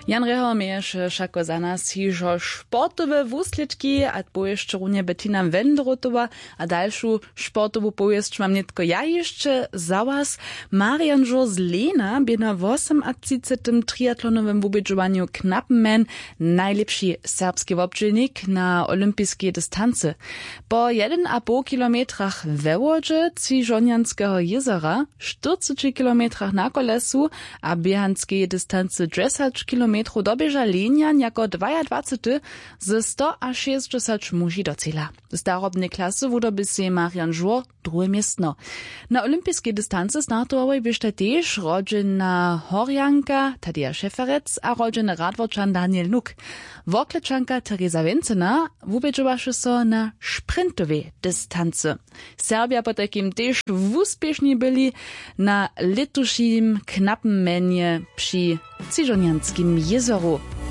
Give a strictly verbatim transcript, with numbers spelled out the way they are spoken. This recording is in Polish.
Jan Rehor mieješe šako za nas hižo športowe wuslědki, a bo jeszcze runie Bettina Wendrotova a dalšu športovu powiesť mam netko ja jeszcze za was. Marian Žor z Lena by na osemnадцятym triatlonowym wubědžovanju Knappenman najlepší serbski wobdźelnik na olympijskiej dystance. Po jeden a pół kilometrach we Łodźe ci Żonianskiego jezera, czterdzieści kilometrach na kolesu a biehanskiej dystance dressage kilometrów dobieża Lenian jako dwadzieścia ze sto a sześćdziesiąt muži do cela. Z starobnej klasy wudoby se Marian Žor drugie miejsce. Na olympijskiej dystance startowej byšte też rodzina Horjanka Tadija Šeferec a rodziny Radworčan Daniel Nuk. Woklečanka Teresa Vencena wubědžovaše so na sprintowej dystance. Serbia po takim też wuspiešni byli na letuším Knappenmanie przy Ciżonianskim jezeru.